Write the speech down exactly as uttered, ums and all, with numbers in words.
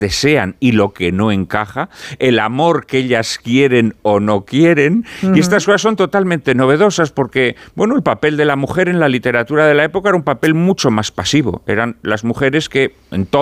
desean y lo que no encaja, el amor que ellas quieren o no quieren, uh-huh. y estas cosas son totalmente novedosas porque, bueno, el papel de la mujer en la literatura de la época era un papel mucho más pasivo, eran las mujeres que en todo